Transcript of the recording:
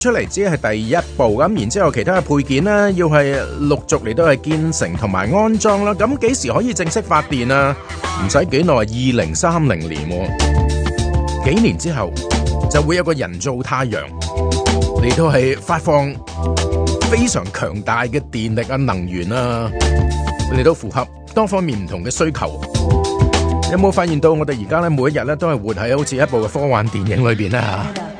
出嚟只係第一步，咁然之後其他嘅配件呢，要係陸續嚟到係建成同埋安裝啦。咁幾時可以正式發電啊？唔使幾耐，2030年喎，幾年之後就會有個人造太陽嚟到係發放非常強大嘅電力啊、能源啊，嚟到符合多方面唔同嘅需求。有冇發現到我哋而家咧每一日咧都係活喺好似一部嘅科幻電影裏邊咧嚇？